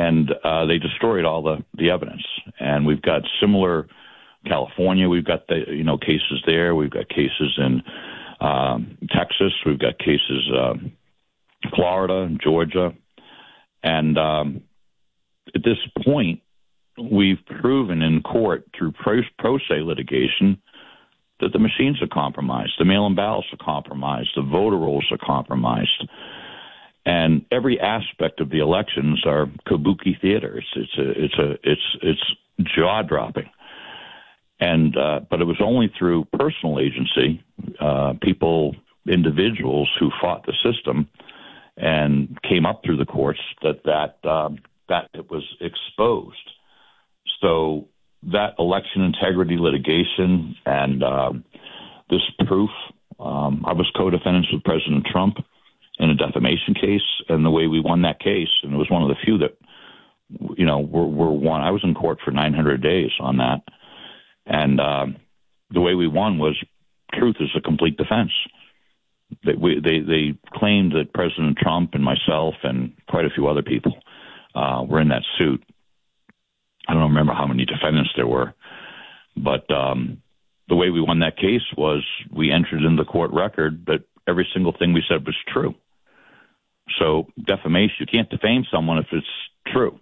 and they destroyed all the evidence. And we've got similar California. We've got cases there. We've got cases in Texas. We've got cases Florida, Georgia, and at this point, we've proven in court through pro se litigation that the machines are compromised, the mail-in ballots are compromised, the voter rolls are compromised, and every aspect of the elections are kabuki theater. It's jaw-dropping. And but it was only through personal agency, individuals who fought the system and came up through the courts that it was exposed. So that election integrity litigation and this proof, I was co-defendants with President Trump in a defamation case, and the way we won that case, and it was one of the few that, were won. I was in court for 900 days on that. And the way we won was truth is a complete defense. They claimed that President Trump and myself and quite a few other people were in that suit. I don't remember how many defendants there were, but the way we won that case was we entered in the court record that every single thing we said was true. So defamation, you can't defame someone if it's true.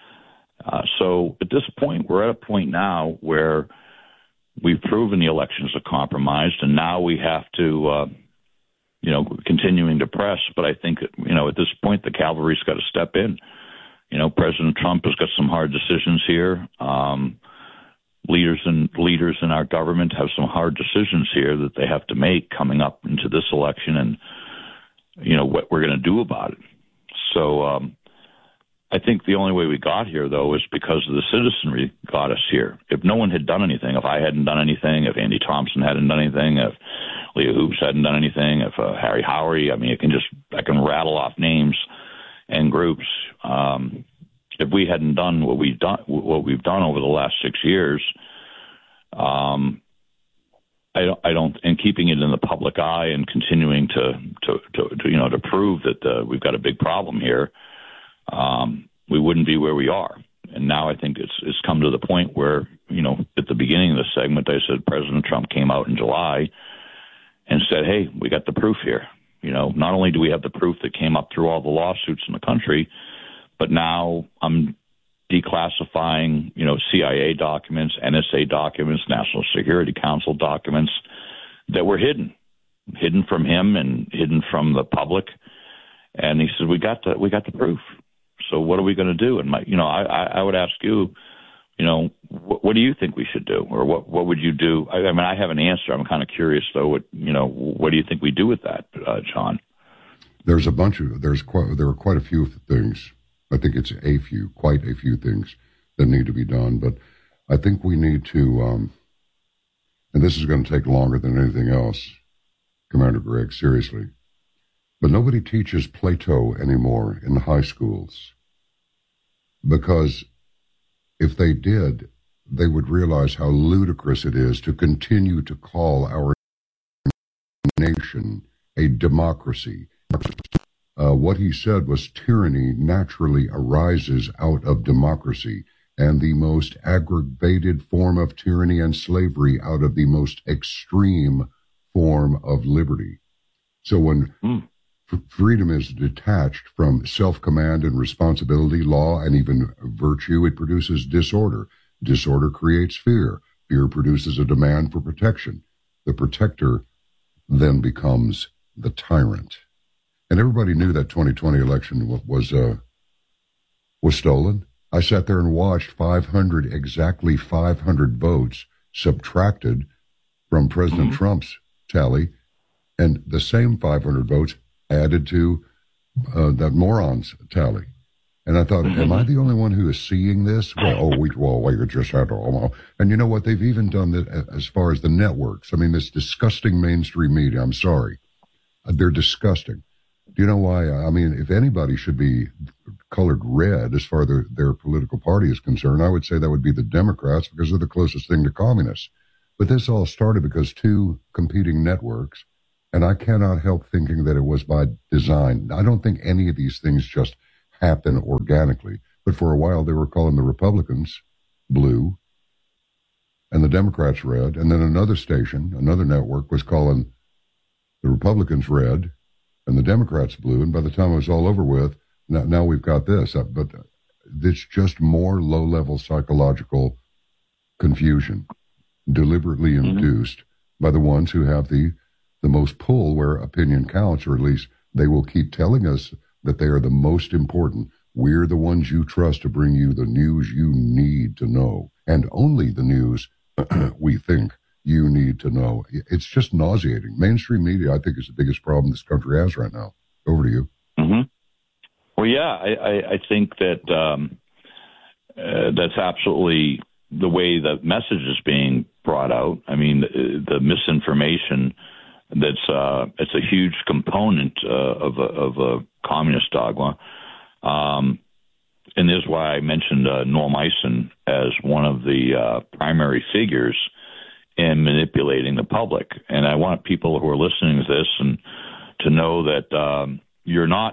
So at this point, we're at a point now where we've proven the elections are compromised, and now we have to, continuing to press. But I think, at this point, the cavalry's got to step in. President Trump has got some hard decisions here. Leaders in our government have some hard decisions here that they have to make coming up into this election, and what we're going to do about it. So I think the only way we got here, though, is because of the citizenry got us here. If no one had done anything, if I hadn't done anything, if Andy Thompson hadn't done anything, if Leah Hoops hadn't done anything, if Harry Howery, I can rattle off names and groups. If we hadn't done what we've done over the last 6 years, I don't, and keeping it in the public eye and continuing to prove that we've got a big problem here, we wouldn't be where we are. And now I think it's come to the point where, at the beginning of the segment, I said President Trump came out in July and said, hey, we got the proof here. Not only do we have the proof that came up through all the lawsuits in the country, but now I'm declassifying, CIA documents, NSA documents, National Security Council documents that were hidden from him and hidden from the public. And he said, we got the proof. So what are we going to do? And I would ask you, what do you think we should do, or what would you do? I have an answer. I'm kind of curious though. What do you think we do with that, John? There are quite a few things. I think it's quite a few things that need to be done. But I think we need to, and this is going to take longer than anything else, Commander Greg, seriously. But nobody teaches Plato anymore in the high schools, because if they did, they would realize how ludicrous it is to continue to call our nation a democracy. What he said was tyranny naturally arises out of democracy, and the most aggravated form of tyranny and slavery out of the most extreme form of liberty. So when freedom is detached from self-command and responsibility, law, and even virtue, it produces disorder. Disorder creates fear. Fear produces a demand for protection. The protector then becomes the tyrant. And everybody knew that 2020 election was stolen. I sat there and watched exactly 500 votes subtracted from President Trump's tally, and the same 500 votes added to that moron's tally. And I thought, am I the only one who is seeing this? We just had to. And you know what? They've even done that as far as the networks. This disgusting mainstream media, I'm sorry. They're disgusting. Do you know why? If anybody should be colored red as far as their political party is concerned, I would say that would be the Democrats, because they're the closest thing to communists. But this all started because two competing networks, and I cannot help thinking that it was by design. I don't think any of these things just happen organically, But for a while, they were calling the Republicans blue and the Democrats red. And then another station, another network, was calling the Republicans red and the Democrats blue. And by the time it was all over with, now we've got this. But it's just more low-level psychological confusion, deliberately induced by the ones who have the most pull where opinion counts, or at least they will keep telling us that they are the most important. We're the ones you trust to bring you the news you need to know, and only the news we think you need to know. It's just nauseating. Mainstream media, I think, is the biggest problem this country has right now. Over to you. Mm-hmm. Well, yeah, I think that that's absolutely the way the message is being brought out. I mean, the misinformation, it's a huge component of a communist dogma. And this is why I mentioned Norm Eisen as one of the primary figures in manipulating the public. And I want people who are listening to this and to know that you're not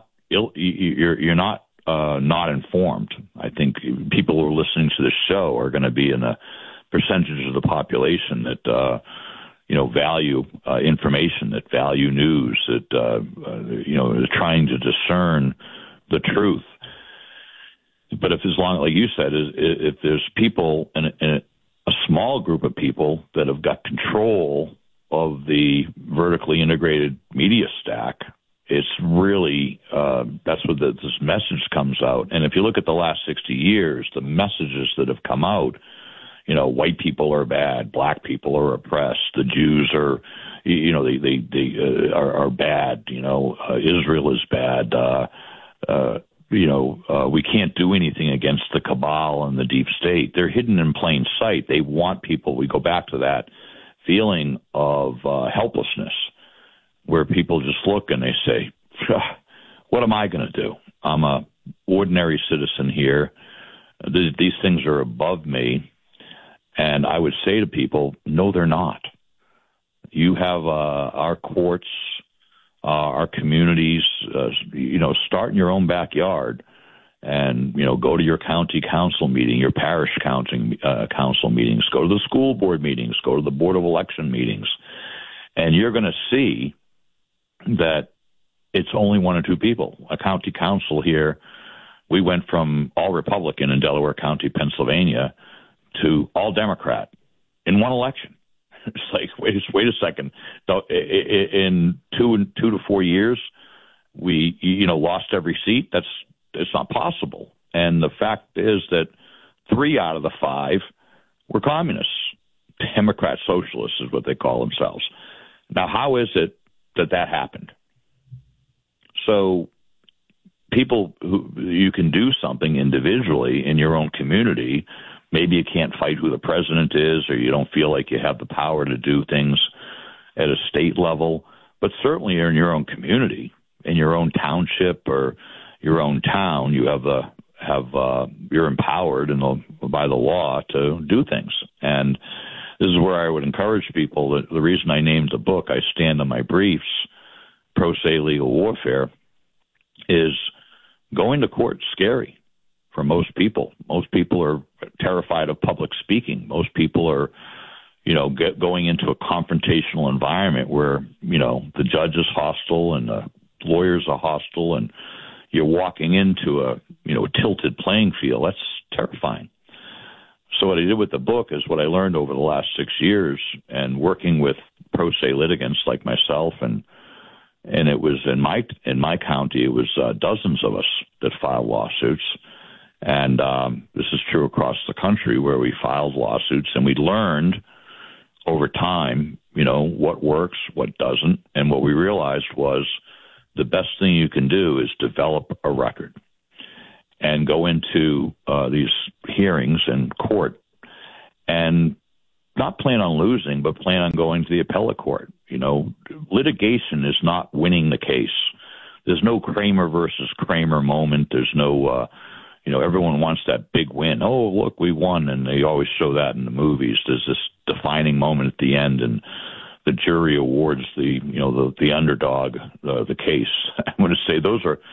not informed. I think people who are listening to this show are going to be in a percentage of the population that value information, that value news, that is trying to discern the truth. But if, as long, like you said, if there's people in a small group of people that have got control of the vertically integrated media stack, it's really that's what this message comes out. And if you look at the last 60 years, the messages that have come out, white people are bad, black people are oppressed, the Jews are, they are bad, Israel is bad. We can't do anything against the cabal and the deep state. They're hidden in plain sight. They want people, we go back to that feeling of helplessness, where people just look and they say, what am I going to do? I'm a ordinary citizen here. These things are above me. And I would say to people, no, they're not. You have our courts, our communities, start in your own backyard and, go to your county council meeting, your parish council meetings, go to the school board meetings, go to the Board of Election meetings, and you're going to see that it's only one or two people. A county council here, we went from all Republican in Delaware County, Pennsylvania, to all Democrat in one election. It's like, wait a second. In 2 to 4 years, we lost every seat. It's not possible. And the fact is that 3 out of the 5 were communists, Democrat socialists is what they call themselves. Now, how is it that happened? So people you can do something individually in your own community. Maybe you can't fight who the president is, or you don't feel like you have the power to do things at a state level, but certainly in your own community, in your own township or your own town, you you're empowered by the law to do things. And this is where I would encourage people that the reason I named the book, I stand on my briefs, Pro Se Legal Warfare, is going to court scary for most people. Most people are terrified of public speaking. Most people are, going into a confrontational environment where, the judge is hostile and the lawyers are hostile, and you're walking into a tilted playing field. That's terrifying. So what I did with the book is what I learned over the last 6 years and working with pro se litigants like myself, and it was in my county, it was dozens of us that filed lawsuits. And this is true across the country where we filed lawsuits, and we learned over time, what works, what doesn't. And what we realized was the best thing you can do is develop a record and go into these hearings in court and not plan on losing, but plan on going to the appellate court. Litigation is not winning the case. There's no Kramer versus Kramer moment. There's no, everyone wants that big win. Oh, look, we won. And they always show that in the movies. There's this defining moment at the end, and the jury awards the underdog, the case. I'm going to say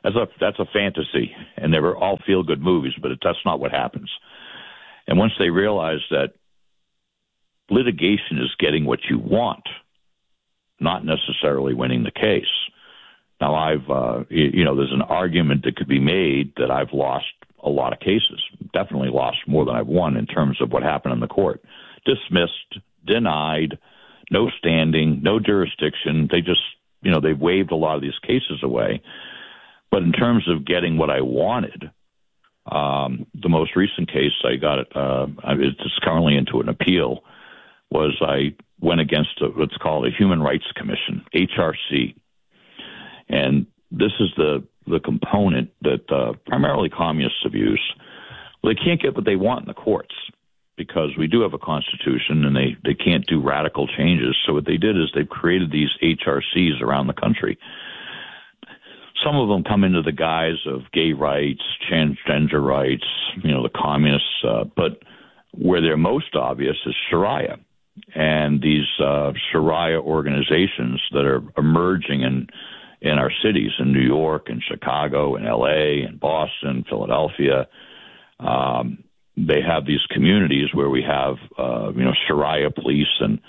That's a fantasy, and they were all feel-good movies, but that's not what happens. And once they realize that litigation is getting what you want, not necessarily winning the case. Now, there's an argument that could be made that I've lost a lot of cases, definitely lost more than I've won in terms of what happened in the court. Dismissed, denied, no standing, no jurisdiction. They just, they've waved a lot of these cases away. But in terms of getting what I wanted, the most recent case I got, it's currently into an appeal, was I went against what's called a Human Rights Commission, HRC. And this is the component that primarily communists have used. Well, they can't get what they want in the courts because we do have a constitution and they can't do radical changes. So what they did is they've created these HRCs around the country. Some of them come into the guise of gay rights, transgender rights, the communists, but where they're most obvious is Sharia. And these Sharia organizations that are emerging in our cities, in New York and Chicago and L.A. and Boston, Philadelphia, they have these communities where we have, Sharia police, and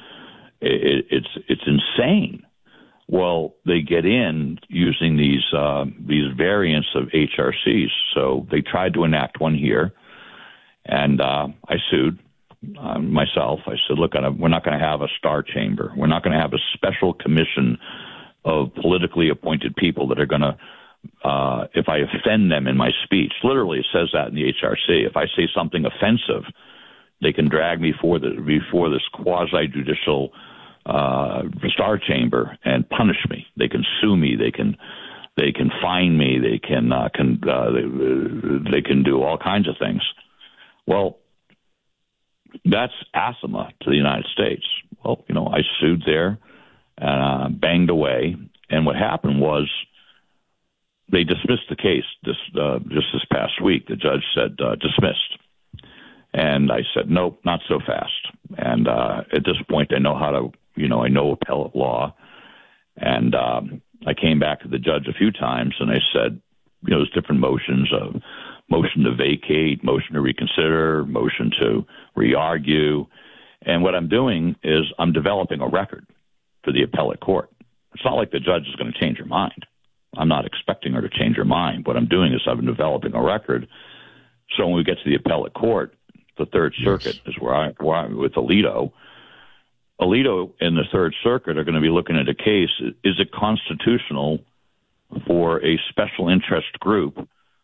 it's insane. Well, they get in using these variants of HRCs. So they tried to enact one here, and I sued myself. I said, look, we're not going to have a star chamber. We're not going to have a special commission of politically appointed people that are going to, if I offend them in my speech, literally it says that in the HRC. If I say something offensive, they can drag me before this quasi-judicial star chamber and punish me. They can sue me. They can fine me. They can do all kinds of things. Well, that's anathema to the United States. Well, I sued there and banged away. And what happened was they dismissed the case just this past week. The judge said dismissed. And I said, nope, not so fast. And at this point, I know how to, I know appellate law. And I came back to the judge a few times and I said, there's different motions of motion to vacate, motion to reconsider, motion to re-argue. And what I'm doing is I'm developing a record for the appellate court. It's not like the judge is going to change her mind. I'm not expecting her to change her mind. What I'm doing is I'm developing a record. So when we get to the appellate court, the Third Circuit is where I with Alito. Alito and the Third Circuit are going to be looking at a case. Is it constitutional for a special interest group,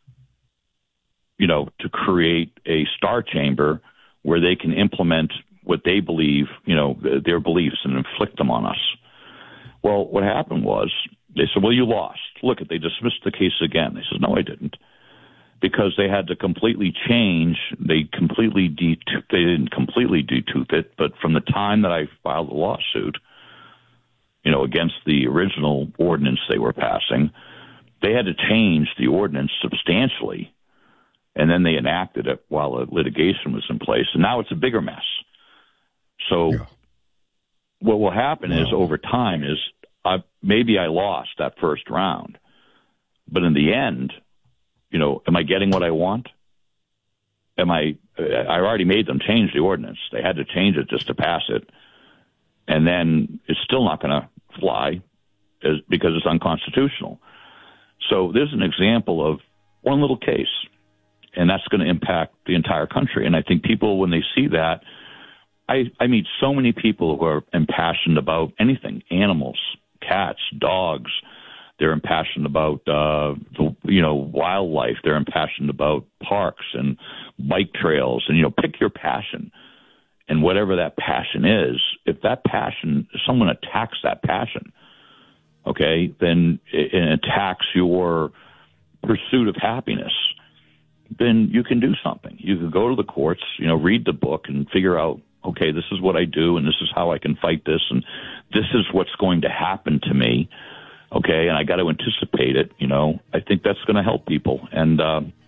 to create a star chamber where they can implement what they believe, their beliefs and inflict them on us? Well, what happened was they said, well, you lost. Look, they dismissed the case again. They said, no, I didn't. Because they had to completely change. They didn't completely detooth it, but from the time that I filed the lawsuit, against the original ordinance they were passing, they had to change the ordinance substantially, and then they enacted it while the litigation was in place, and now it's a bigger mess. So what will happen is over time is maybe I lost that first round, but in the end, am I getting what I want? I already made them change the ordinance. They had to change it just to pass it. And then it's still not going to fly because it's unconstitutional. So there's an example of one little case, and that's going to impact the entire country. And I think people, when they see that, I meet so many people who are impassioned about anything, animals, cats, dogs. They're impassioned about wildlife. They're impassioned about parks and bike trails. And, pick your passion. And whatever that passion is, if someone attacks that passion, okay, then it attacks your pursuit of happiness, then you can do something. You can go to the courts, read the book and figure out, okay, this is what I do and this is how I can fight this and this is what's going to happen to me. Okay, and I got to anticipate it. I think that's going to help people, and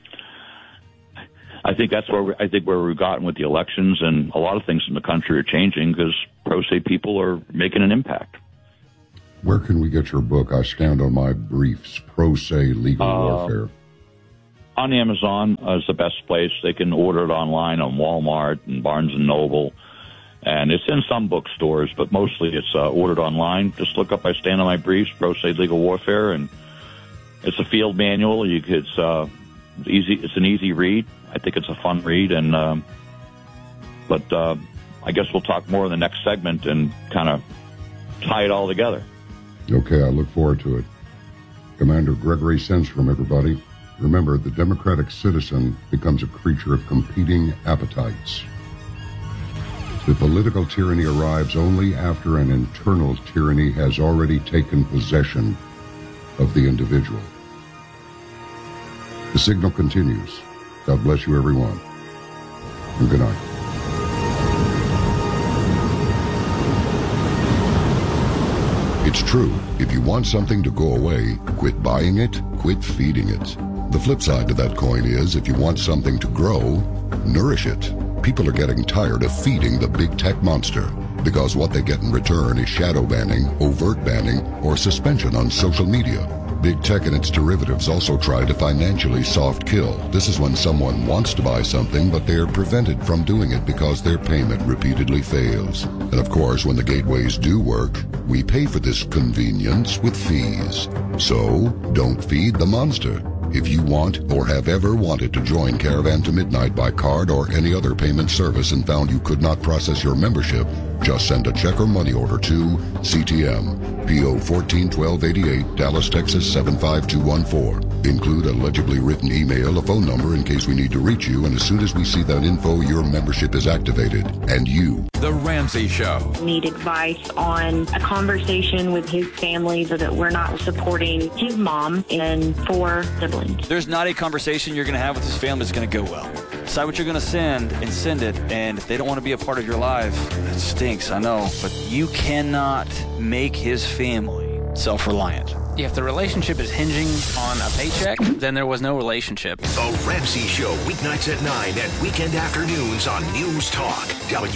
I think that's where we've gotten with the elections, and a lot of things in the country are changing because pro se people are making an impact. Where can we get your book, I Stand on My Briefs, Pro Se Legal Warfare? On Amazon is the best place. They can order it online on Walmart and Barnes & Noble. And it's in some bookstores, but mostly it's ordered online. Just look up I Stand on My Briefs, Pro Se Legal Warfare, and it's a field manual. It's easy. It's an easy read. I think it's a fun read, and but I guess we'll talk more in the next segment and kind of tie it all together. Okay, I look forward to it. Commander Gregory Sundstrom, everybody. Remember, the democratic citizen becomes a creature of competing appetites. The political tyranny arrives only after an internal tyranny has already taken possession of the individual. The signal continues. God bless you, everyone. And good night. It's true. If you want something to go away, quit buying it, quit feeding it. The flip side to that coin is, if you want something to grow, nourish it. People are getting tired of feeding the big tech monster, because what they get in return is shadow banning, overt banning, or suspension on social media. Big tech and its derivatives also try to financially soft kill. This is when someone wants to buy something, but they are prevented from doing it because their payment repeatedly fails. And of course, when the gateways do work, we pay for this convenience with fees. So, don't feed the monster. If you want or have ever wanted to join Caravan to Midnight by card or any other payment service and found you could not process your membership, just send a check or money order to CTM, P.O. 141288, Dallas, Texas 75214. Include a legibly written email, a phone number in case we need to reach you, and as soon as we see that info, your membership is activated. And you. The Ramsey Show. Need advice on a conversation with his family so that we're not supporting his mom and 4 siblings. There's not a conversation you're going to have with his family that's going to go well. Decide what you're going to send and send it, and if they don't want to be a part of your life, it stinks, I know, but you cannot make his family self-reliant. If the relationship is hinging on a paycheck, then there was no relationship. The Ramsey Show, weeknights at 9 and weekend afternoons on News Talk,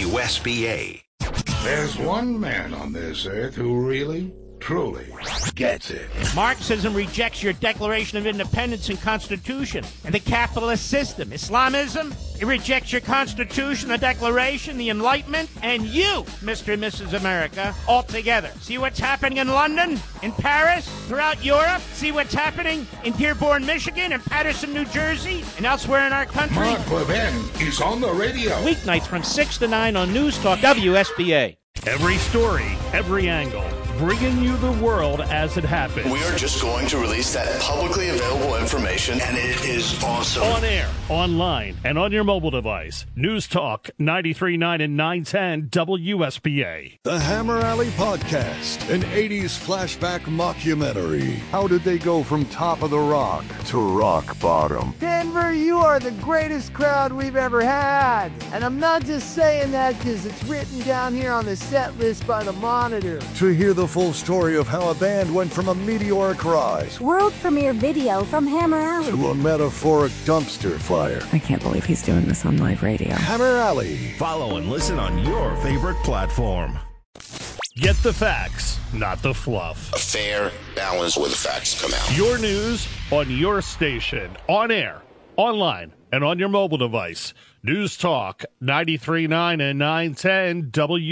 WSBA. There's one man on this earth who really, truly gets it. Marxism rejects your Declaration of Independence and Constitution and the capitalist system. Islamism, it rejects your Constitution, the Declaration, the Enlightenment, and you, Mr. and Mrs. America, altogether. See what's happening in London, in Paris, throughout Europe? See what's happening in Dearborn, Michigan, and Patterson, New Jersey, and elsewhere in our country? Mark Levin is on the radio. Weeknights from 6 to 9 on News Talk WSBA. Every story, every angle, bringing you the world as it happens. We are just going to release that publicly available information, and it is awesome. On air, online, and on your mobile device. News Talk 93.9 and 910 WSBA. The Hammer Alley Podcast, an 80s flashback mockumentary. How did they go from top of the rock to rock bottom? Denver, you are the greatest crowd we've ever had. And I'm not just saying that because it's written down here on the set list by the Monitor. To hear the full story of how a band went from a meteoric rise, world premiere video from Hammer Alley, to a metaphoric dumpster fire. I can't believe he's doing this on live radio. Hammer Alley. Follow and listen on your favorite platform. Get the facts, not the fluff. A fair balance where the facts come out. Your news on your station, on air, online, and on your mobile device. News Talk 93.9 and 910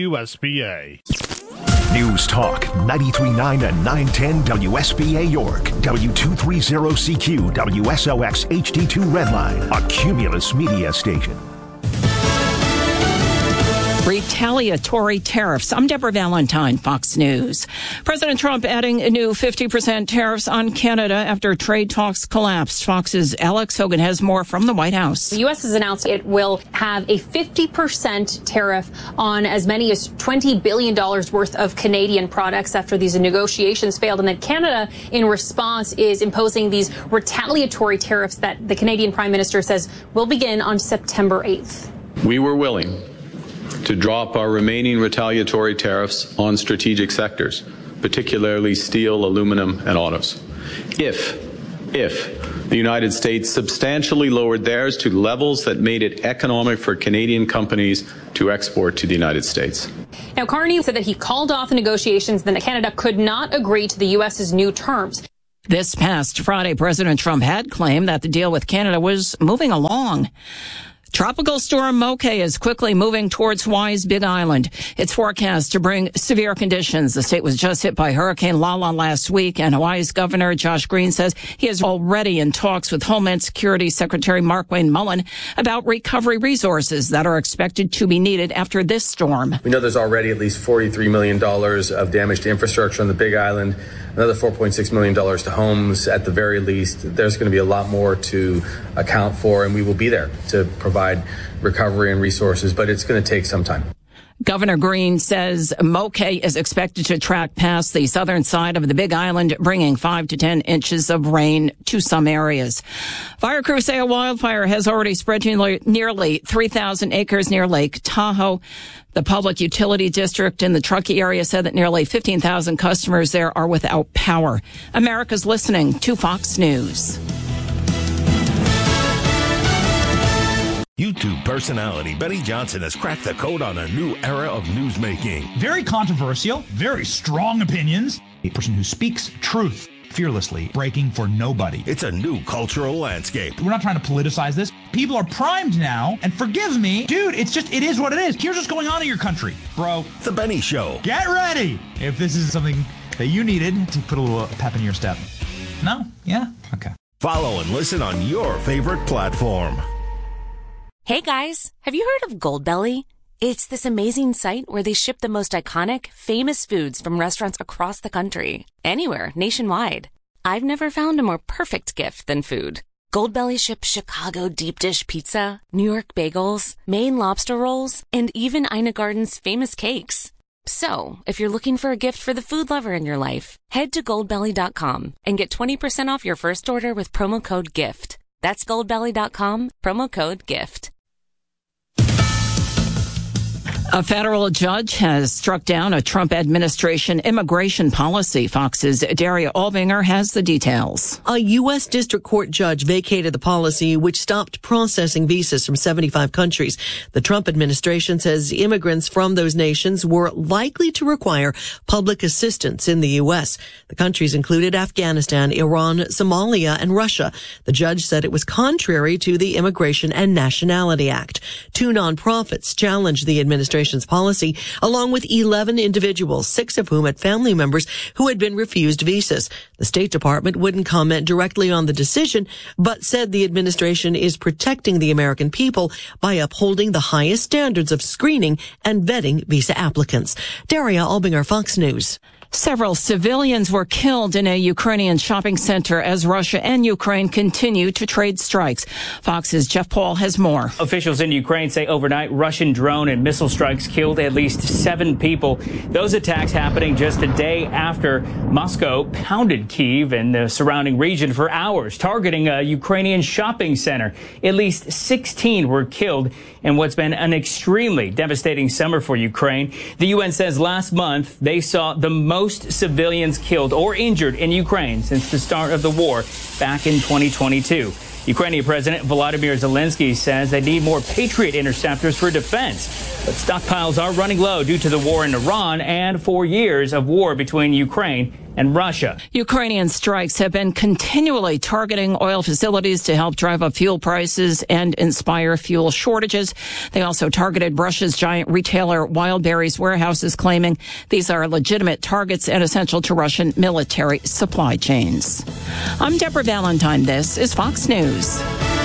WSBA. News Talk 93.9 and 910 WSBA York, W230CQ, WSOX HD2 Redline, a Cumulus media station. Retaliatory tariffs. I'm Deborah Valentine, Fox News. President Trump adding new 50% tariffs on Canada after trade talks collapsed. Fox's Alex Hogan has more from the White House. The U.S. has announced it will have a 50% tariff on as many as $20 billion worth of Canadian products after these negotiations failed. And then Canada, in response, is imposing these retaliatory tariffs that the Canadian Prime Minister says will begin on September 8th. We were willing to drop our remaining retaliatory tariffs on strategic sectors, particularly steel, aluminum, and autos, if The United States substantially lowered theirs to levels that made it economic for Canadian companies to export to the United States. Now, Carney said that he called off the negotiations, then Canada could not agree to the U.S.'s new terms. This past Friday, President Trump had claimed that the deal with Canada was moving along. Tropical storm Moke is quickly moving towards Hawaii's Big Island. It's forecast to bring severe conditions. The state was just hit by Hurricane Lala last week, and Hawaii's Governor Josh Green says he is already in talks with Homeland Security Secretary Markwayne Mullin about recovery resources that are expected to be needed after this storm. We know there's already at least $43 million of damage to infrastructure on the Big Island, another $4.6 million to homes at the very least. There's going to be a lot more to account for, and we will be there to provide recovery and resources, but it's going to take some time. Governor Green says Moke is expected to track past the southern side of the Big Island, bringing 5 to 10 inches of rain to some areas. Fire crews say a wildfire has already spread to nearly 3,000 acres near Lake Tahoe. The public utility district in the Truckee area said that nearly 15,000 customers there are without power. America's listening to Fox News. YouTube personality Benny Johnson has cracked the code on a new era of newsmaking. Very controversial, very strong opinions. A person who speaks truth fearlessly, breaking for nobody. It's a new cultural landscape. We're not trying to politicize this. People are primed now, and forgive me, dude, it is what it is. Here's what's going on in your country, bro. The Benny Show. Get ready if this is something that you needed to put a little pep in your step. No? Yeah? Okay. Follow and listen on your favorite platform. Hey guys, have you heard of Goldbelly? It's this amazing site where they ship the most iconic, famous foods from restaurants across the country. Anywhere, nationwide. I've never found a more perfect gift than food. Goldbelly ships Chicago deep dish pizza, New York bagels, Maine lobster rolls, and even Ina Garden's famous cakes. So, if you're looking for a gift for the food lover in your life, head to goldbelly.com and get 20% off your first order with promo code GIFT. That's goldbelly.com, promo code GIFT. A federal judge has struck down a Trump administration immigration policy. Fox's Daria Albinger has the details. A U.S. District Court judge vacated the policy which stopped processing visas from 75 countries. The Trump administration says immigrants from those nations were likely to require public assistance in the U.S. The countries included Afghanistan, Iran, Somalia, and Russia. The judge said it was contrary to the Immigration and Nationality Act. 2 nonprofits challenged the administration policy, along with 11 individuals, 6 of whom had family members who had been refused visas. The State Department wouldn't comment directly on the decision, but said the administration is protecting the American people by upholding the highest standards of screening and vetting visa applicants. Daria Albinger, Fox News. Several civilians were killed in a Ukrainian shopping center as Russia and Ukraine continue to trade strikes. Fox's Jeff Paul has more. Officials in Ukraine say overnight Russian drone and missile strikes killed at least 7 people. Those attacks happening just a day after Moscow pounded Kyiv and the surrounding region for hours, targeting a Ukrainian shopping center. At least 16 were killed in what's been an extremely devastating summer for Ukraine. The UN says last month they saw the most civilians killed or injured in Ukraine since the start of the war back in 2022. Ukrainian President Volodymyr Zelensky says they need more Patriot interceptors for defense. But stockpiles are running low due to the war in Iran and 4 years of war between Ukraine and Russia. Ukrainian strikes have been continually targeting oil facilities to help drive up fuel prices and inspire fuel shortages. They also targeted Russia's giant retailer Wildberries warehouses, claiming these are legitimate targets and essential to Russian military supply chains. I'm Deborah Valentine. This is Fox News.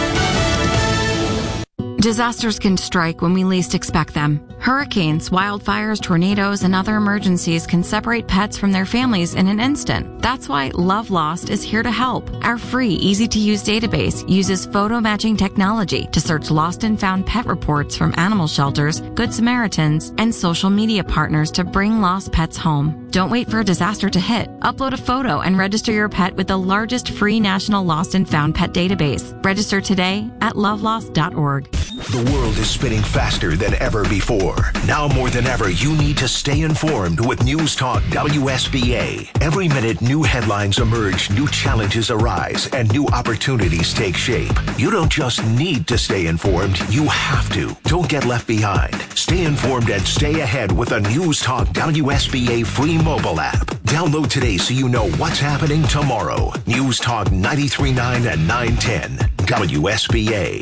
Disasters can strike when we least expect them. Hurricanes, wildfires, tornadoes, and other emergencies can separate pets from their families in an instant. That's why Love Lost is here to help. Our free, easy-to-use database uses photo matching technology to search lost and found pet reports from animal shelters, Good Samaritans, and social media partners to bring lost pets home. Don't wait for a disaster to hit. Upload a photo and register your pet with the largest free national lost and found pet database. Register today at lovelost.org. The world is spinning faster than ever before. more. Now more than ever, you need to stay informed with News Talk WSBA. Every minute, new headlines emerge, new challenges arise, and new opportunities take shape. You don't just need to stay informed, you have to. Don't get left behind. Stay informed and stay ahead with a News Talk WSBA free mobile app. Download today so you know what's happening tomorrow. News Talk 93.9 and 910 WSBA.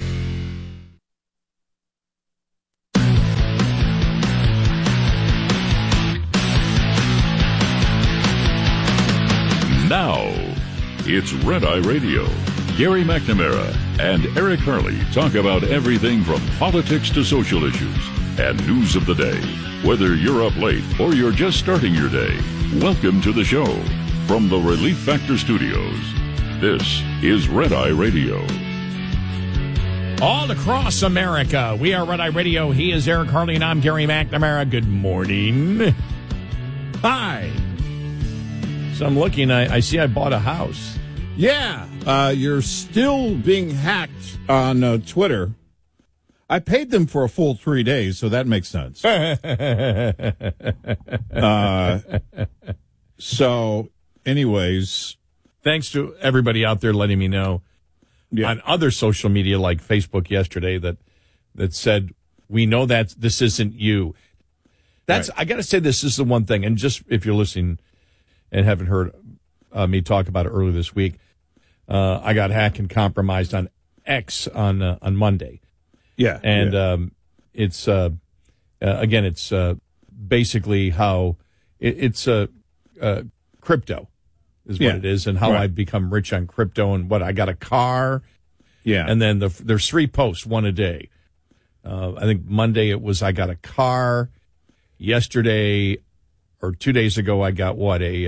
Now, it's Red Eye Radio. Gary McNamara and Eric Harley talk about everything from politics to social issues and news of the day. Whether you're up late or you're just starting your day, welcome to the show. From the Relief Factor Studios, this is Red Eye Radio. All across America, we are Red Eye Radio. He is Eric Harley, and I'm Gary McNamara. Good morning. Hi. So I'm looking, I see I bought a house. Yeah, you're still being hacked on Twitter. I paid them for a full 3 days, so that makes sense. So, anyways. Thanks to everybody out there letting me know on other social media like Facebook yesterday that said, we know that this isn't you. That's right. I got to say, this is the one thing, and just if you're listening and haven't heard me talk about it earlier this week, I got hacked and compromised on X on Monday. Yeah. And it's, again, it's basically how it's crypto is what it is, and how I've become rich on crypto, and what I got a car. Yeah. And then there's 3 posts, one a day. I think Monday it was I got a car. Yesterday or 2 days ago, I got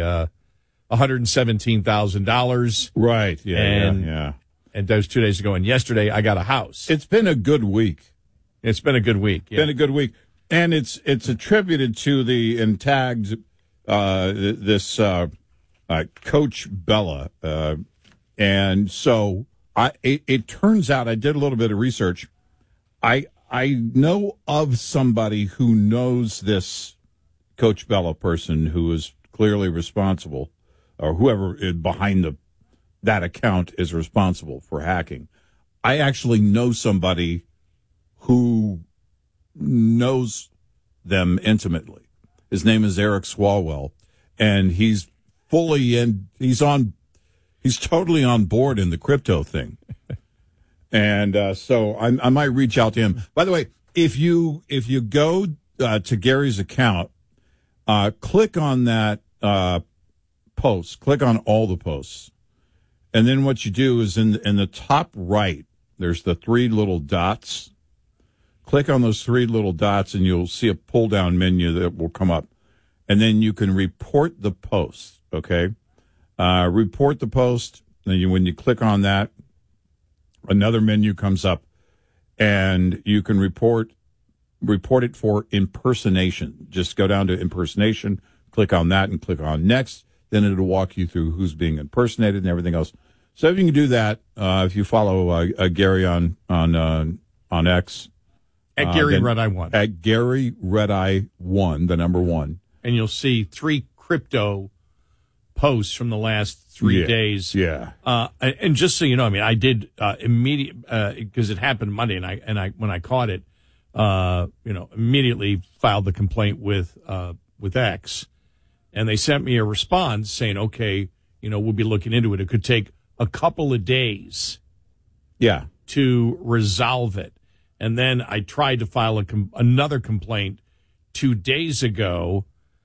$117,000. Right. Yeah. And that was 2 days ago. And yesterday, I got a house. It's been a good week. It's been a good week. Yeah. Been a good week, and it's attributed to the tagged this Coach Bella, and so it turns out I did a little bit of research. I know of somebody who knows this Coach Bella person who is clearly responsible, or whoever is behind that account is responsible for hacking. I actually know somebody who knows them intimately. His name is Eric Swalwell, and he's totally on board in the crypto thing. And so I might reach out to him. By the way, if you go to Gary's account, click on that post. Click on all the posts. And then what you do is in the top right, there's the 3 little dots. Click on those 3 little dots, and you'll see a pull-down menu that will come up. And then you can report the post, okay? Report the post. And when you click on that, another menu comes up, and you can report it for impersonation. Just go down to impersonation, click on that, and click on next. Then it'll walk you through who's being impersonated and everything else. So if you can do that, if you follow Gary on X. At Gary Red Eye 1. At Gary Red Eye 1, the number 1. And you'll see 3 crypto posts from the last 3 days. Yeah. And just so you know, I mean, I did immediate because it happened Monday, and I when I caught it, immediately filed the complaint with X, and they sent me a response saying, okay, we'll be looking into it. It could take a couple of days. Yeah. To resolve it. And then I tried to file another complaint 2 days ago,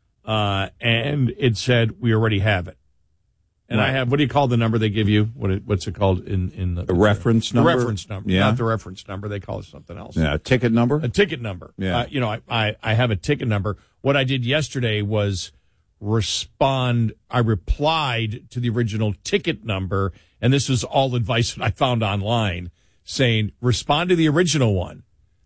and it said we already have it. And I have, what do you call the number they give you? What's it called in the reference number? The reference number, not the reference number. They call it something else. Yeah, a ticket number. A ticket number. Yeah. I have a ticket number. What I did yesterday was respond. I replied to the original ticket number, and this was all advice that I found online, saying respond to the original one.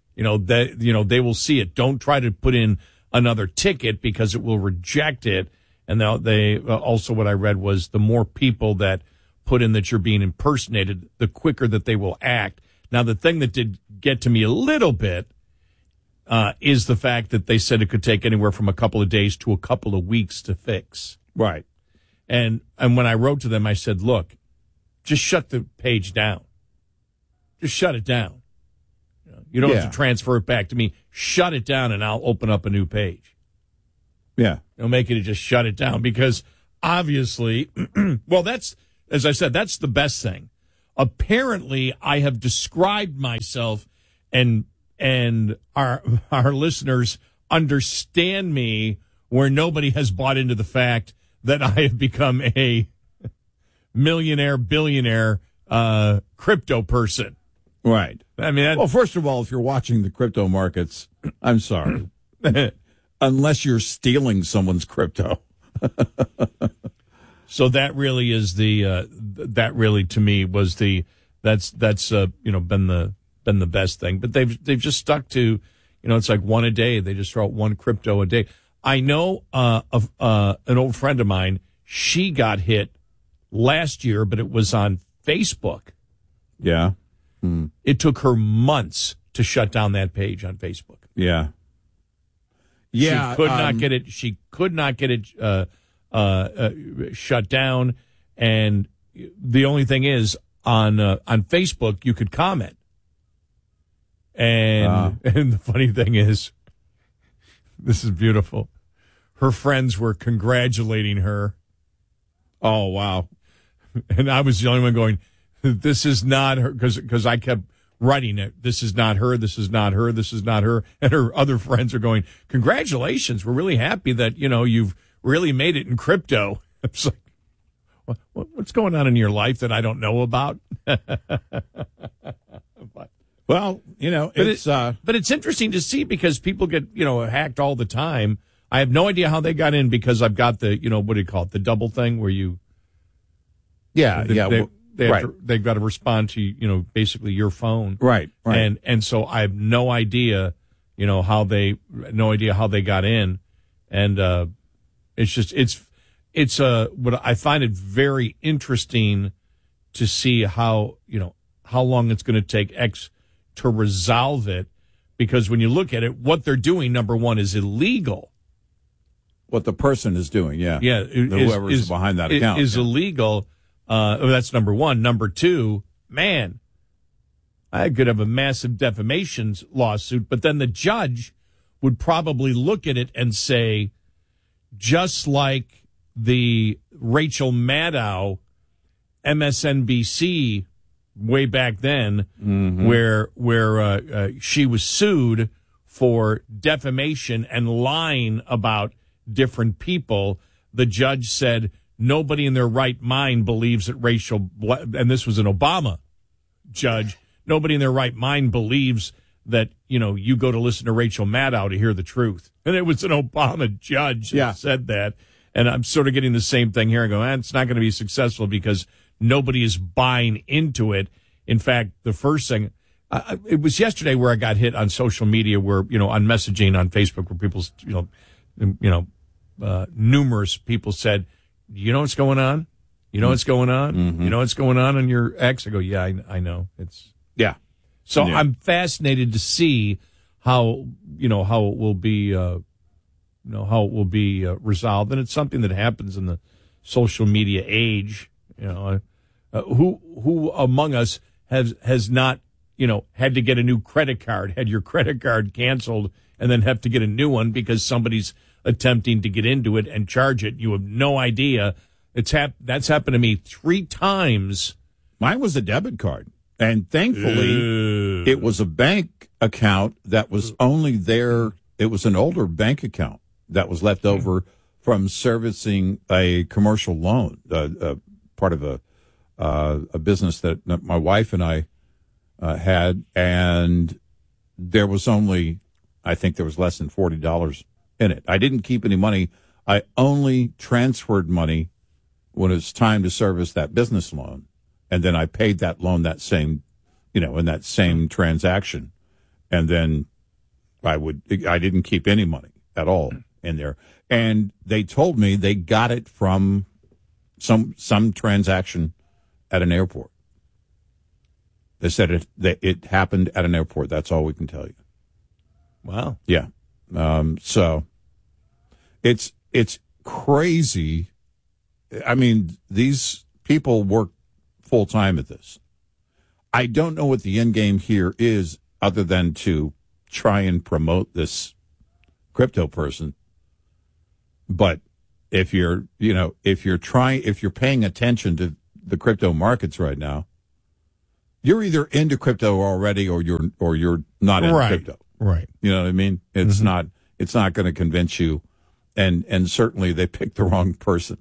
They will see it. Don't try to put in another ticket because it will reject it. And they also, what I read was the more people that put in that you're being impersonated, the quicker that they will act. Now, the thing that did get to me a little bit is the fact that they said it could take anywhere from a couple of days to a couple of weeks to fix. Right. And when I wrote to them, I said, look, just shut the page down. Just shut it down. You don't have to transfer it back to me. Shut it down, and I'll open up a new page. Yeah. Make it just shut it down, because obviously, well, that's, as I said, that's the best thing. Apparently, I have described myself, and our listeners understand me, where nobody has bought into the fact that I have become a millionaire, billionaire, crypto person. Right. I mean, well, first of all, if you're watching the crypto markets, I'm sorry, unless you're stealing someone's crypto. So that really is that really to me was that's been the best thing. But they've just stuck to, it's like one a day. They just throw out one crypto a day. I know of an old friend of mine. She got hit last year, but it was on Facebook. Yeah. It took her months to shut down that page on Facebook. Yeah. Yeah. She could not get it. She could not get it shut down. And the only thing is, on Facebook, you could comment. And the funny thing is, this is beautiful. Her friends were congratulating her. Oh, wow. And I was the only one going, this is not her, because I kept writing it. This is not her. This is not her. This is not her. And her other friends are going, congratulations. We're really happy that, you've really made it in crypto. It's like, what's going on in your life that I don't know about? Well, but it's interesting to see, because people get, hacked all the time. I have no idea how they got in, because I've got the, what do you call it? The double thing where you. They've got to respond to, basically your phone. Right. And so I have no idea, how they got in. And, it's what I find it very interesting to see how long it's going to take X to resolve it, because when you look at it, what they're doing, number one, is illegal. What the person is doing, yeah. Yeah. Whoever's behind that account. Is illegal. That's number one. Number two, man, I could have a massive defamation lawsuit, but then the judge would probably look at it and say, just like the Rachel Maddow MSNBC way back then, where she was sued for defamation and lying about different people, the judge said nobody in their right mind believes that Rachel, and this was an Obama judge, nobody in their right mind believes that, you go to listen to Rachel Maddow to hear the truth. And it was an Obama judge that said that. And I'm sort of getting the same thing here. I go, it's not going to be successful because nobody is buying into it. In fact, the first thing, it was yesterday where I got hit on social media where, on messaging on Facebook where people, numerous people said, you know what's going on? You know what's going on? Mm-hmm. You know what's going on your ex? I go, yeah, I know. So I'm fascinated to see how it will be, resolved. And it's something that happens in the social media age. Who among us has not, had to get a new credit card, had your credit card canceled, and then have to get a new one because somebody's attempting to get into it and charge it. You have no idea. That's happened to me 3 times. Mine was a debit card. And thankfully, it was a bank account that was only there. It was an older bank account that was left over from servicing a commercial loan, part of a business that my wife and I had. And there was only, I think there was less than $40 in it. I didn't keep any money. I only transferred money when it was time to service that business loan. And then I paid that loan that same, in that same transaction. And then I didn't keep any money at all in there. And they told me they got it from some transaction at an airport. They said it happened at an airport. That's all we can tell you. Wow. Yeah. So it's crazy. I mean, these people work full time at this. I don't know what the end game here is other than to try and promote this crypto person. But if you're paying attention to the crypto markets right now, you're either into crypto already or you're not into crypto. Right. You know what I mean? It's not going to convince you, and certainly they picked the wrong person.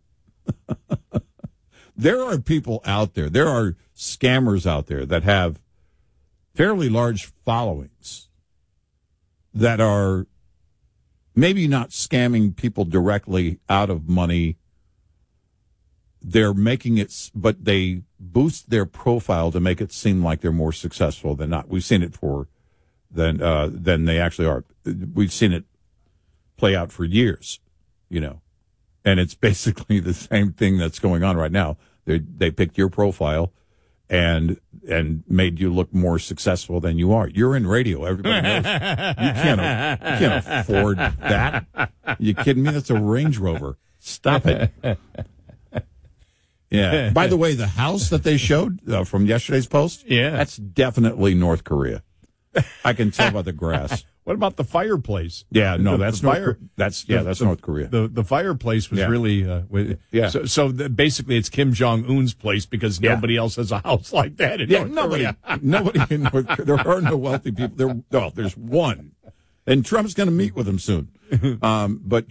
There are people out there. There are scammers out there that have fairly large followings that are maybe not scamming people directly out of money. They're making it, but they boost their profile to make it seem like they're more successful than not. We've seen it than they actually are. We've seen it play out for years, and it's basically the same thing that's going on right now. They picked your profile and made you look more successful than you are. You're in radio. Everybody knows. You can't afford that. You kidding me? That's a Range Rover. Stop it. Yeah. By the way, the house that they showed from yesterday's post, that's definitely North Korea. I can tell by the grass. What about the fireplace? Yeah, no, that's North Korea. The fireplace was really So basically, it's Kim Jong Un's place because nobody else has a house like that in North Korea. Nobody in North Korea. There are no wealthy people. There's one, and Trump's going to meet with him soon. But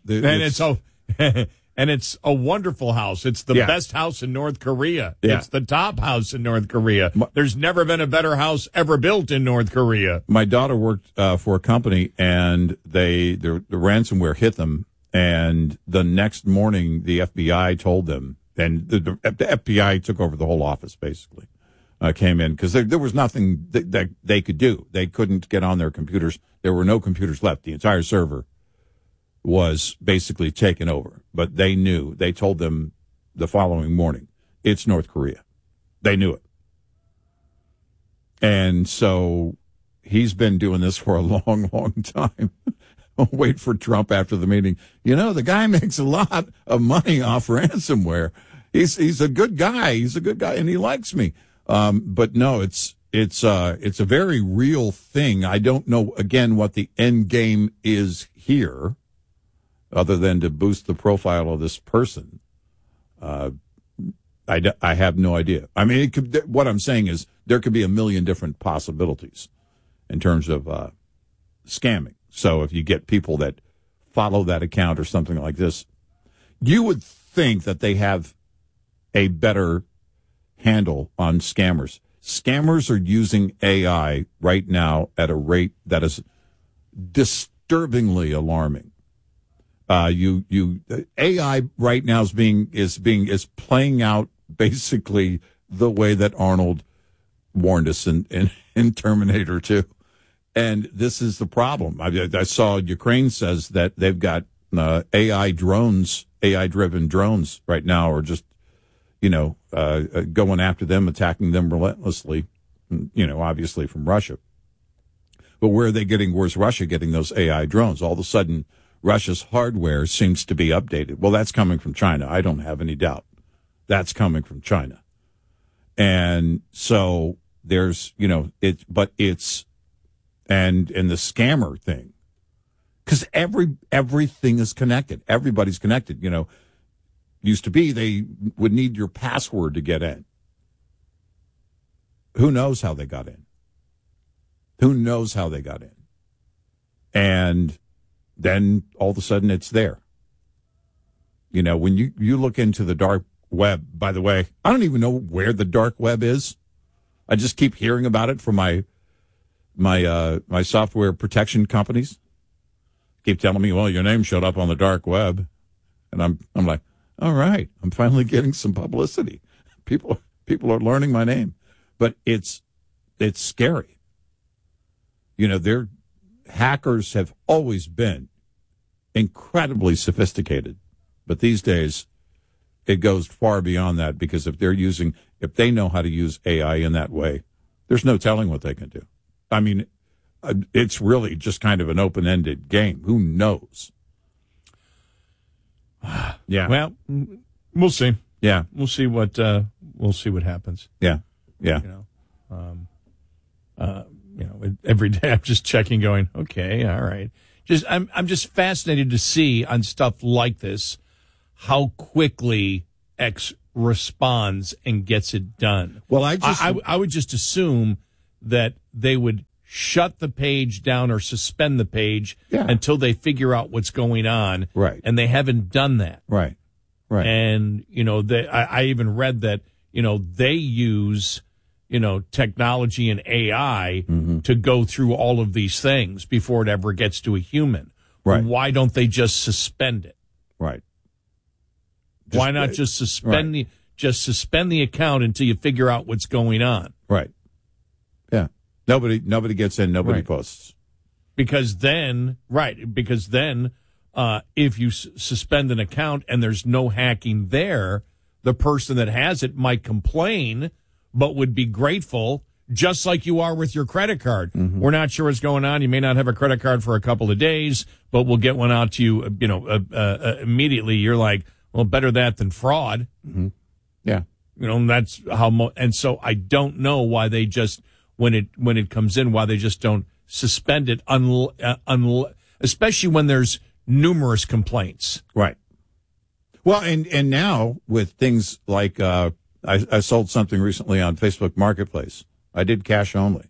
and it's a wonderful house. It's the best house in North Korea. Yeah. It's the top house in North Korea. There's never been a better house ever built in North Korea. My daughter worked for a company, and the ransomware hit them. And the next morning, the FBI told them, and the FBI took over the whole office, basically, came in, because there was nothing that they could do. They couldn't get on their computers. There were no computers left. The entire server was basically taken over. But they knew. They told them the following morning, it's North Korea. They knew it. And so he's been doing this for a long, long time. Wait for Trump after the meeting. The guy makes a lot of money off ransomware. He's a good guy. He's a good guy, and he likes me. But no, it's a very real thing. I don't know, again, what the end game is here, other than to boost the profile of this person. I have no idea. I mean, what I'm saying is there could be a million different possibilities in terms of scamming. So if you get people that follow that account or something like this, you would think that they have a better handle on scammers. Scammers are using AI right now at a rate that is disturbingly alarming. AI right now is playing out basically the way that Arnold warned us in Terminator 2. And this is the problem. I saw Ukraine says that they've got AI-driven drones right now, or just, going after them, attacking them relentlessly, obviously from Russia. But where's Russia getting those AI drones? All of a sudden, Russia's hardware seems to be updated. Well, that's coming from China. I don't have any doubt. That's coming from China. And so there's, and the scammer thing, because everything is connected. Everybody's connected. Used to be they would need your password to get in. Who knows how they got in? And then all of a sudden it's there. When you look into the dark web, by the way, I don't even know where the dark web is. I just keep hearing about it from my software protection companies. Keep telling me, well, your name showed up on the dark web. And I'm like, all right, I'm finally getting some publicity. People are learning my name. But it's scary. Their hackers have always been incredibly sophisticated. But these days, it goes far beyond that, because if they know how to use AI in that way, there's no telling what they can do. I mean, it's really just kind of an open-ended game. Who knows? Yeah. Well, we'll see. Yeah. We'll see what happens. Yeah. Yeah. Every day I'm just checking, going, okay, all right. I'm just fascinated to see on stuff like this how quickly X responds and gets it done. Well, I would just assume that they would shut the page down or suspend the page until they figure out what's going on. Right. And they haven't done that. Right. Right. And, I even read that, they use, technology and AI to go through all of these things before it ever gets to a human. Right. Why don't they just suspend it? Right. Why not just suspend the account until you figure out what's going on? Right. Yeah. Nobody gets in, nobody posts. Because then, if you suspend an account and there's no hacking there, the person that has it might complain, but would be grateful, just like you are with your credit card. Mm-hmm. We're not sure what's going on. You may not have a credit card for a couple of days, but we'll get one out to you, immediately. You're like, well, better that than fraud. Mm-hmm. Yeah. That's how, and so I don't know why they just, when it comes in, why they just don't suspend it, especially when there's numerous complaints. Right. Well, and now with things like, I sold something recently on Facebook Marketplace. I did cash only.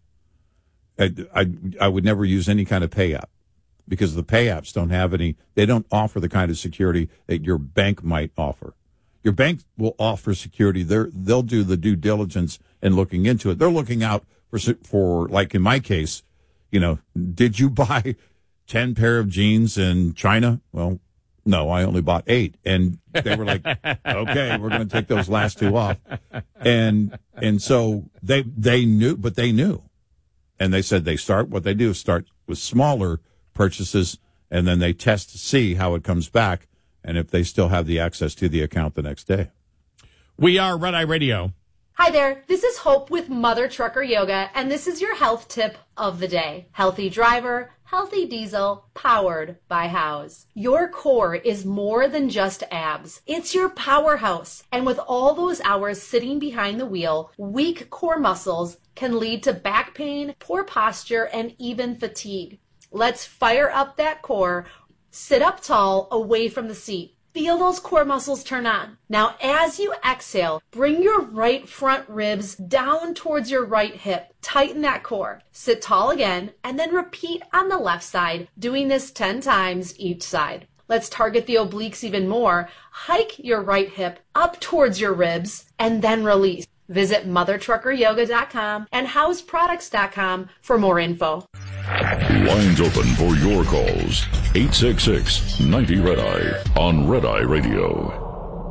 I would never use any kind of pay app because the pay apps they don't offer the kind of security that your bank might offer. Your bank will offer security. They'll do the due diligence in looking into it. They're looking out for like in my case, did you buy 10 pair of jeans in China? Well, no, I only bought 8. And they were like, okay, we're going to take those last 2 off. And so they knew. And they said what they do is start with smaller purchases, and then they test to see how it comes back and if they still have the access to the account the next day. We are Red Eye Radio. Hi there, this is Hope with Mother Trucker Yoga, and this is your health tip of the day. Healthy driver, healthy diesel, powered by House. Your core is more than just abs. It's your powerhouse. And with all those hours sitting behind the wheel, weak core muscles can lead to back pain, poor posture, and even fatigue. Let's fire up that core. Sit up tall, away from the seat. Feel those core muscles turn on. Now, as you exhale, bring your right front ribs down towards your right hip. Tighten that core. Sit tall again, and then repeat on the left side, doing this 10 times each side. Let's target the obliques even more. Hike your right hip up towards your ribs, and then release. Visit mothertruckeryoga.com and houseproducts.com for more info. Lines open for your calls. 866-90-RED-EYE on Red Eye Radio.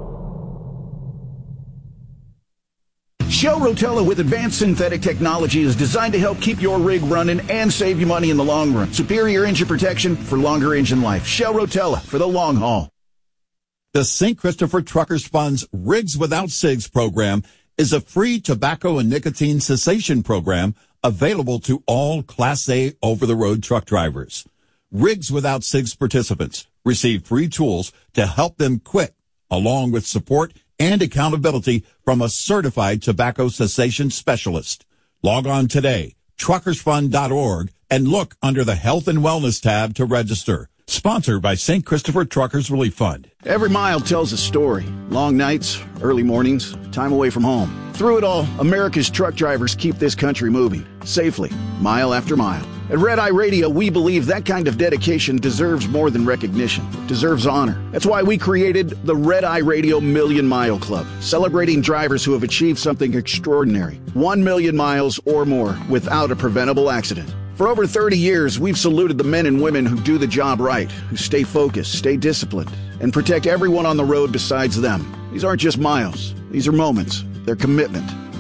Shell Rotella with advanced synthetic technology is designed to help keep your rig running and save you money in the long run. Superior engine protection for longer engine life. Shell Rotella for the long haul. The St. Christopher Truckers Fund's Rigs Without Cigs program is a free tobacco and nicotine cessation program available to all Class A over-the-road truck drivers. Rigs Without Cigs participants receive free tools to help them quit, along with support and accountability from a certified tobacco cessation specialist. Log on today, truckersfund.org, and look under the Health and Wellness tab to register. Sponsored by St. Christopher Truckers Relief Fund. Every mile tells a story. Long nights, early mornings, time away from home. Through it all, America's truck drivers keep this country moving, safely, mile after mile. At Red Eye Radio, we believe that kind of dedication deserves more than recognition. It deserves honor. That's why we created the Red Eye Radio Million Mile Club, celebrating drivers who have achieved something extraordinary. 1 million miles or more without a preventable accident. For over 30 years, we've saluted the men and women who do the job right, who stay focused, stay disciplined, and protect everyone on the road besides them. These aren't just miles. These are moments. They're commitment.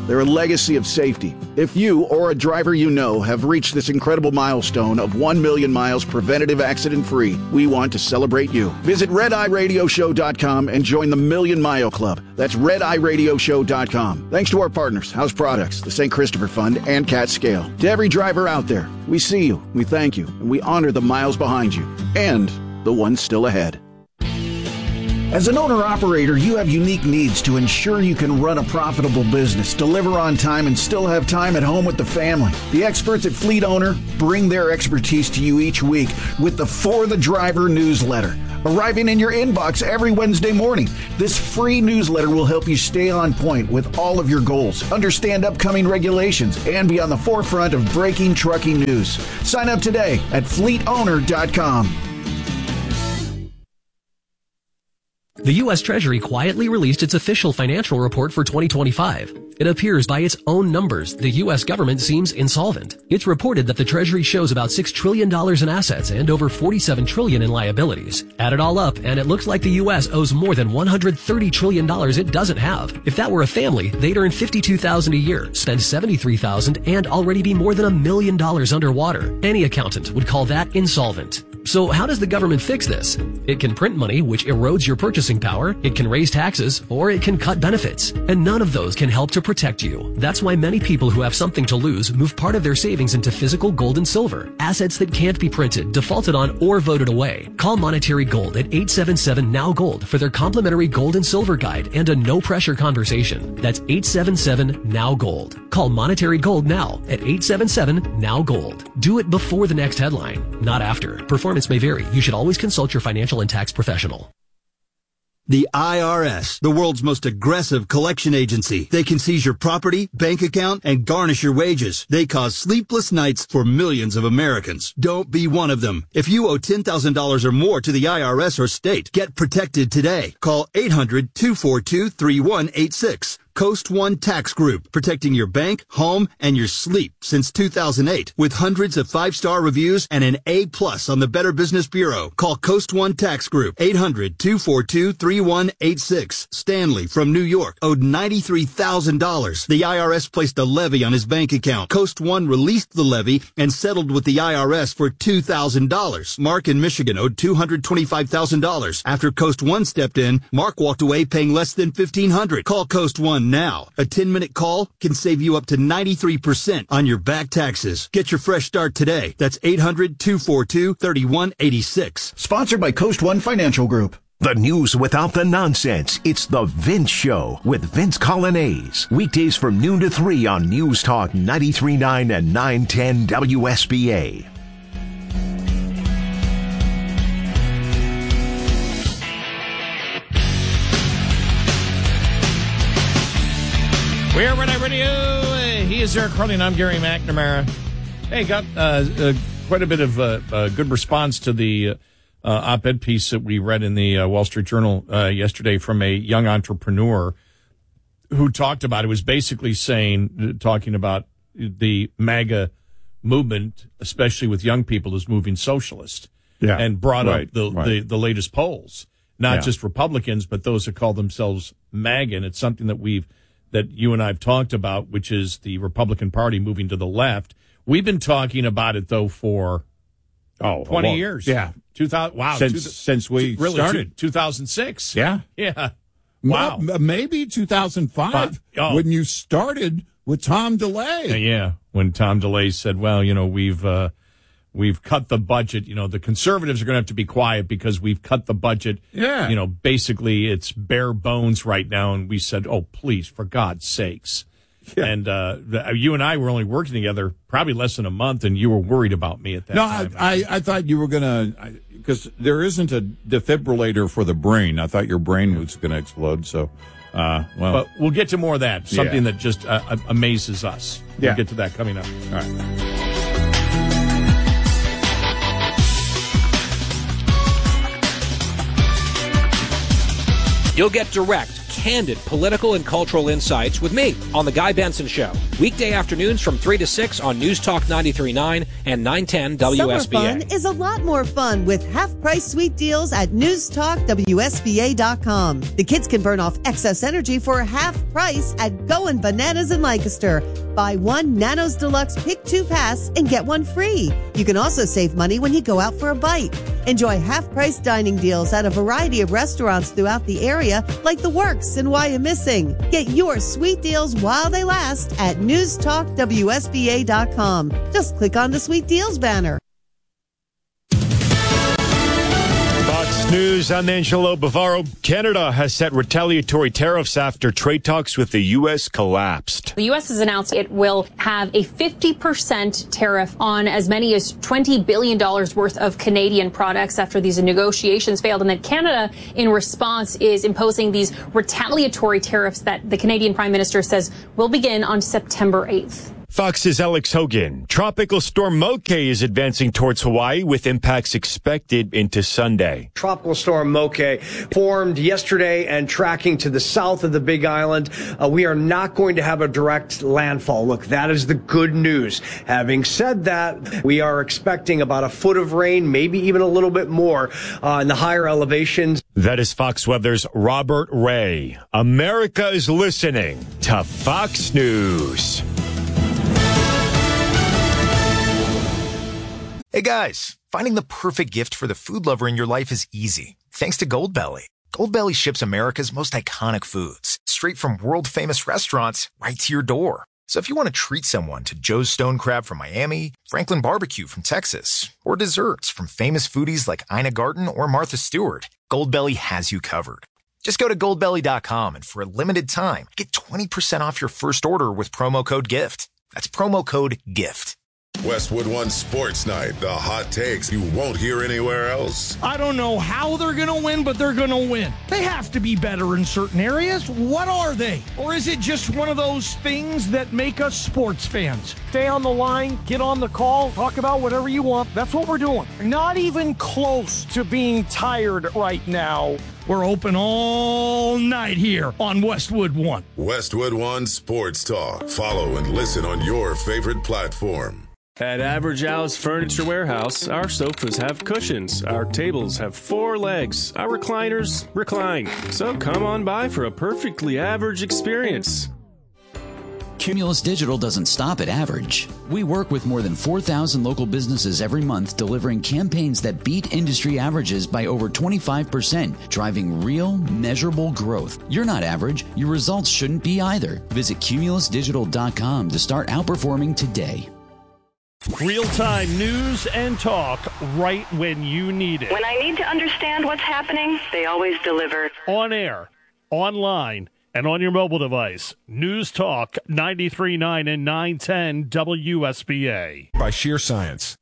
They're a legacy of safety. If you or a driver you know have reached this incredible milestone of 1 million miles preventative accident-free, we want to celebrate you. Visit RedEyeRadioShow.com and join the Million Mile Club. That's RedEyeRadioShow.com. Thanks to our partners, House Products, the St. Christopher Fund, and Cat Scale. To every driver out there, we see you, we thank you, and we honor the miles behind you and the ones still ahead. As an owner-operator, you have unique needs to ensure you can run a profitable business, deliver on time, and still have time at home with the family. The experts at Fleet Owner bring their expertise to you each week with the For the Driver newsletter, arriving in your inbox every Wednesday morning. This free newsletter will help you stay on point with all of your goals, understand upcoming regulations, and be on the forefront of breaking trucking news. Sign up today at FleetOwner.com. The U.S. Treasury quietly released its official financial report for 2025. It appears by its own numbers the U.S. government seems insolvent. It's reported that the Treasury shows about $6 trillion in assets and over $47 trillion in liabilities. Add it all up, and it looks like the U.S. owes more than $130 trillion it doesn't have. If that were a family, they'd earn $52,000 a year, spend $73,000, and already be more than $1 million underwater. Any accountant would call that insolvent. So how does the government fix this? It can print money, which erodes your purchasing power, it can raise taxes, or it can cut benefits. And none of those can help to protect you. That's why many people who have something to lose move part of their savings into physical gold and silver, assets that can't be printed, defaulted on, or voted away. Call Monetary Gold at 877-NOW-GOLD for their complimentary gold and silver guide and a no-pressure conversation. That's 877-NOW-GOLD. Call Monetary Gold now at 877-NOW-GOLD. Do it before the next headline, not after. Performance may vary. You should always consult your financial and tax professional. The IRS, the world's most aggressive collection agency. They can seize your property, bank account, and garnish your wages. They cause sleepless nights for millions of Americans. Don't be one of them. If you owe $10,000 or more to the IRS or state, get protected today. Call 800-242-3186. Coast One Tax Group, protecting your bank, home, and your sleep since 2008. With hundreds of 5-star reviews and an A+ on the Better Business Bureau. Call Coast One Tax Group, 800-242-3186. Stanley from New York owed $93,000. The IRS placed a levy on his bank account. Coast One released the levy and settled with the IRS for $2,000. Mark in Michigan owed $225,000. After Coast One stepped in, Mark walked away paying less than $1,500. Call Coast One now. A 10-minute call can save you up to 93% on your back taxes. Get your fresh start today. That's 800-242-3186. Sponsored by Coast One Financial Group. The news without the nonsense. It's The Vince Show with Vince Colonnese. Weekdays from noon to 3 on News Talk 93.9 and 910 WSBA. We're Red Eye Radio. He is Eric Harley, and I'm Gary McNamara. Hey, got quite a bit of good response to the op-ed piece that we read in the Wall Street Journal yesterday from a young entrepreneur who talked about it. Was basically talking about the MAGA movement, especially with young people, is moving socialist, and brought up the latest polls, not just Republicans, but those that call themselves MAGA. And it's something that you and I have talked about, which is the Republican Party moving to the left. We've been talking about it, though, for 20 years. Yeah. 2000, wow. Since we started. 2006. Yeah. Yeah. Wow. Well, maybe 2005 when you started with Tom DeLay. Yeah. When Tom DeLay said, well, we've cut the budget. The conservatives are going to have to be quiet because we've cut the budget. Yeah. Basically it's bare bones right now. And we said, oh, please, for God's sakes. Yeah. And you and I were only working together probably less than a month, and you were worried about me at that time. No, I thought you were going to, because there isn't a defibrillator for the brain. I thought your brain was going to explode. So, But we'll get to more of that. Something that just amazes us. We'll get to that coming up. All right. You'll get direct, candid political and cultural insights with me on The Guy Benson Show. Weekday afternoons from 3 to 6 on News Talk 93.9 and 910 WSBA. Summer fun is a lot more fun with half-price sweet deals at newstalkwsba.com. The kids can burn off excess energy for half price at Goin' Bananas in Lancaster. Buy one Nanos Deluxe Pick 2 pass and get one free. You can also save money when you go out for a bite. Enjoy half-price dining deals at a variety of restaurants throughout the area, like The Works and Wyomissing. Get your sweet deals while they last at newstalkwsba.com. Just click on the Sweet Deals banner. Fox News, I'm Angelo Bavaro. Canada has set retaliatory tariffs after trade talks with the U.S. collapsed. The U.S. has announced it will have a 50% tariff on as many as $20 billion worth of Canadian products after these negotiations failed, and that Canada, in response, is imposing these retaliatory tariffs that the Canadian Prime Minister says will begin on September 8th. Fox's Alex Hogan. Tropical storm Moke is advancing towards Hawaii with impacts expected into Sunday. Tropical storm Moke formed yesterday and tracking to the south of the Big Island. We are not going to have a direct landfall. Look, that is the good news. Having said that, we are expecting about a foot of rain, maybe even a little bit more in the higher elevations. That is Fox Weather's Robert Ray. America is listening to Fox News. Hey guys, finding the perfect gift for the food lover in your life is easy, thanks to Goldbelly. Goldbelly ships America's most iconic foods, straight from world-famous restaurants right to your door. So if you want to treat someone to Joe's Stone Crab from Miami, Franklin Barbecue from Texas, or desserts from famous foodies like Ina Garten or Martha Stewart, Goldbelly has you covered. Just go to goldbelly.com and for a limited time, get 20% off your first order with promo code GIFT. That's promo code GIFT. Westwood One Sports Night. The hot takes you won't hear anywhere else. I don't know how they're going to win, but they're going to win. They have to be better in certain areas. What are they? Or is it just one of those things that make us sports fans? Stay on the line, get on the call, talk about whatever you want. That's what we're doing. Not even close to being tired right now. We're open all night here on Westwood One. Westwood One Sports Talk. Follow and listen on your favorite platform. At Average Al's Furniture Warehouse, our sofas have cushions, our tables have 4 legs, our recliners recline. So come on by for a perfectly average experience. Cumulus Digital doesn't stop at average. We work with more than 4,000 local businesses every month, delivering campaigns that beat industry averages by over 25%, driving real, measurable growth. You're not average. Your results shouldn't be either. Visit cumulusdigital.com to start outperforming today. Real-time news and talk right when you need it. When I need to understand what's happening, they always deliver. On air, online, and on your mobile device. News Talk 93.9 and 910 WSBA. By sheer science.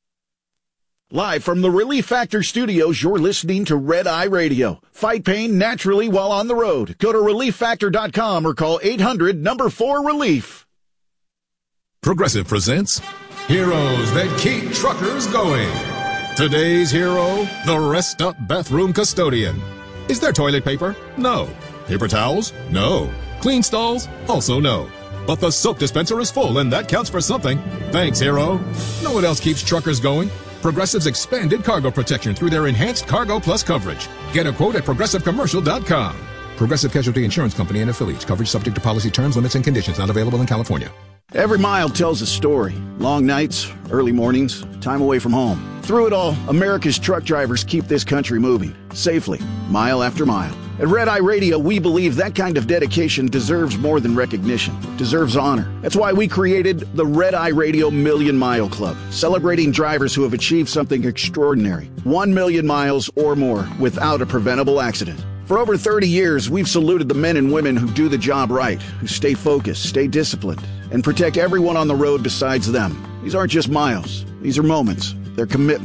Live from the Relief Factor studios, you're listening to Red Eye Radio. Fight pain naturally while on the road. Go to ReliefFactor.com or call 800-4-RELIEF. Progressive presents Heroes That Keep Truckers Going. Today's hero, the Rest Up Bathroom Custodian. Is there toilet paper? No. Paper towels? No. Clean stalls? Also no. But the soap dispenser is full, and that counts for something. Thanks, hero. Know what else keeps truckers going? Progressive's expanded cargo protection through their enhanced Cargo Plus coverage. Get a quote at ProgressiveCommercial.com. Progressive Casualty Insurance Company and affiliates. Coverage subject to policy terms, limits, and conditions. Not available in California. Every mile tells a story. Long nights, early mornings, time away from home. Through it all, America's truck drivers keep this country moving, safely, mile after mile. At Red Eye Radio, we believe that kind of dedication deserves more than recognition. It deserves honor. That's why we created the Red Eye Radio Million Mile Club, celebrating drivers who have achieved something extraordinary. 1 million miles or more without a preventable accident. For over 30 years, we've saluted the men and women who do the job right, who stay focused, stay disciplined, and protect everyone on the road besides them. These aren't just miles. These are moments. They're commitment.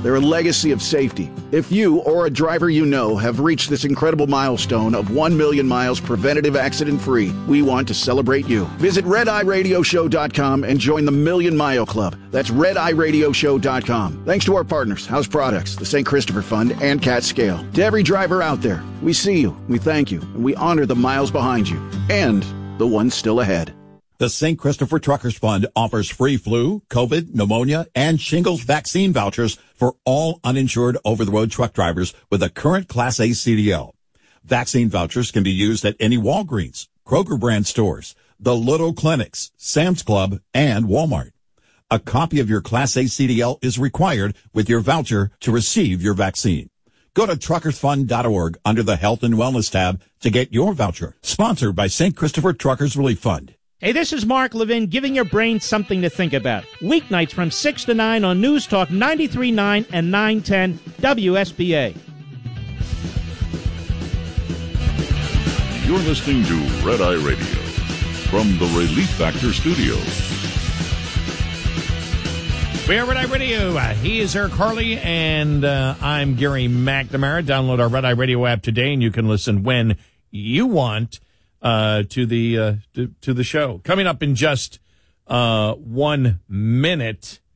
They're a legacy of safety. If you or a driver you know have reached this incredible milestone of 1 million miles preventative accident-free, we want to celebrate you. Visit RedEyeRadioShow.com and join the Million Mile Club. That's RedEyeRadioShow.com. Thanks to our partners, House Products, the St. Christopher Fund, and Cat Scale. To every driver out there, we see you, we thank you, and we honor the miles behind you and the ones still ahead. The St. Christopher Truckers Fund offers free flu, COVID, pneumonia, and shingles vaccine vouchers for all uninsured over-the-road truck drivers with a current Class A CDL. Vaccine vouchers can be used at any Walgreens, Kroger brand stores, the Little Clinics, Sam's Club, and Walmart. A copy of your Class A CDL is required with your voucher to receive your vaccine. Go to truckersfund.org under the Health and Wellness tab to get your voucher. Sponsored by St. Christopher Truckers Relief Fund. Hey, this is Mark Levin giving your brain something to think about. Weeknights from 6 to 9 on News Talk 93.9 and 910 WSBA. You're listening to Red Eye Radio from the Relief Factor Studios. We are Red Eye Radio. He is Eric Harley, and I'm Gary McNamara. Download our Red Eye Radio app today, and you can listen when you want to the show. Coming up in just 1 minute,